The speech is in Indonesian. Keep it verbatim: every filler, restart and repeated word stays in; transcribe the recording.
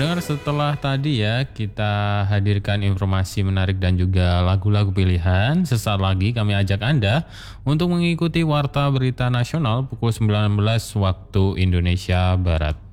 Pendengar, setelah tadi ya kita hadirkan informasi menarik dan juga lagu-lagu pilihan, sesaat lagi kami ajak Anda untuk mengikuti Warta Berita Nasional pukul sembilan belas waktu Indonesia Barat.